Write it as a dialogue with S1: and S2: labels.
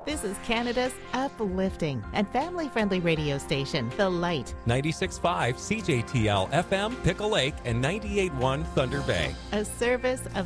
S1: This is Canada's uplifting and family-friendly radio station, The Light.
S2: 96.5 CJTL FM, Pickle Lake, and 98.1 Thunder Bay.
S1: A service of